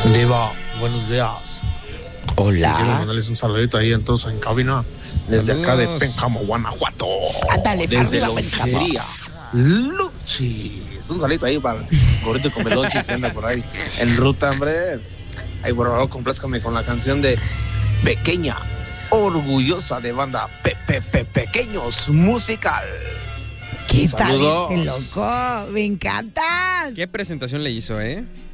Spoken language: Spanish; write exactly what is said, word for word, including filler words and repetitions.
Diva, buenos días. Hola. Quiero mandarles un saludito ahí entonces en cabina. Desde Saludos. acá de Pénjamo, Guanajuato. Ándale, para desde arriba, Pénjamo. Lonchería Luchis. Un saludito ahí para el gorrito con melonchis que anda por ahí en ruta, hombre. Ahí por favor, complázcame con la canción de Pequeña, Orgullosa de Banda Pepe Pe, Pequeños Musical. ¿Qué Saludos. tal este loco? Me encanta. ¿Qué presentación le hizo, eh?